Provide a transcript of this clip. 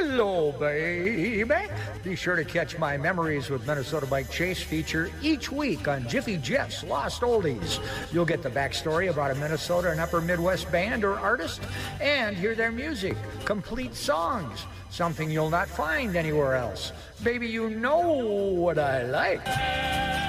Hello, baby. Be sure to catch my Memories with Minnesota Bike Chase feature each week on Jiffy Jeff's Lost Oldies. You'll get the backstory about a Minnesota and Upper Midwest band or artist and hear their music, complete songs, something you'll not find anywhere else. Baby, you know what I like.